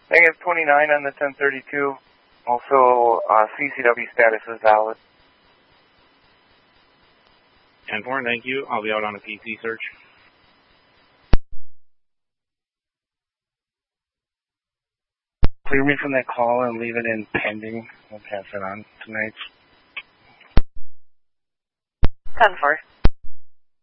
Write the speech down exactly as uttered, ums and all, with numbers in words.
Negative twenty-nine on the ten thirty-two. Also, uh, C C W status is valid. ten four, thank you. I'll be out on a P C search. Clear me from that call and leave it in pending. We'll pass it on tonight. ten four.